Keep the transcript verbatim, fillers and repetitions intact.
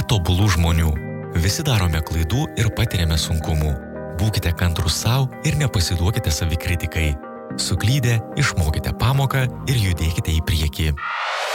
tobulų žmonių. Visi darome klaidų ir patiriame sunkumų. Būkite kantrūs savo ir nepasiduokite savikritikai. Suklydę, išmokite pamoką ir judėkite į priekį.